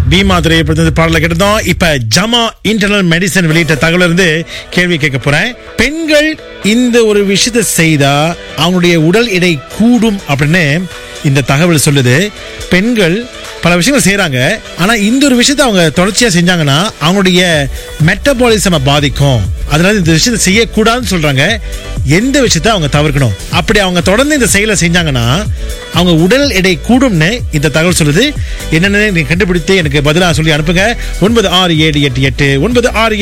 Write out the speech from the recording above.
பீமா திரைப்படத்திலிருந்து பாடலை கேட்டதும். இப்ப ஜமா இன்டர்னல் மெடிசன் வெளியிட்ட தகவல் இருந்து கேள்வி கேட்க போறேன். பெண்கள் இந்த ஒரு விஷயத்தை செய்தா அவங்களுடைய உடல் எடை கூடும் அப்படின்னு இந்த தகவல் சொல்லுது. பெண்கள் பல விஷயங்கள் செய்யறாங்க, ஆனா இந்த ஒரு விஷயத்தை அவங்க தொடர்ச்சியா செஞ்சாங்கன்னா அவங்களுடைய மெட்டபாலிசம் பாதிக்கும். அதனால இந்த விஷயத்தை செய்யக்கூடாதுன்னு சொல்றாங்க. எந்த விஷயத்தை அவங்க தவிர்க்கணும்? அப்படி அவங்க தொடர்ந்து இந்த செயலை செஞ்சாங்கன்னா அவங்க உடல் எடை கூடும்னு இந்த தகவல் சொல்லுது. என்னன்னு நீங்க கண்டுபிடித்து எனக்கு பதிலாக சொல்லி அனுப்புங்க. 967889